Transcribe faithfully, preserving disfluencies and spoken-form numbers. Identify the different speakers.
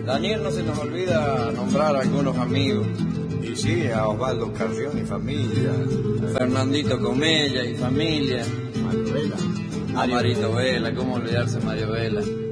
Speaker 1: Daniel, no se nos olvida nombrar a algunos amigos.
Speaker 2: Y sí, a Osvaldo Carrión y familia.
Speaker 1: Fernandito Comella y familia.
Speaker 2: Mario Vela.
Speaker 1: A Marito Vela, ¿cómo olvidarse de Mario Vela?